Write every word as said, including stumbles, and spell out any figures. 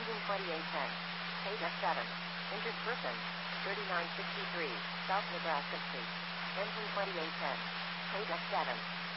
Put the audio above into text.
Engine twenty-eight ten. Page F seven. Injured person. thirty-nine sixty-three, South Nebraska Street. Engine twenty-eight ten. Page F seven.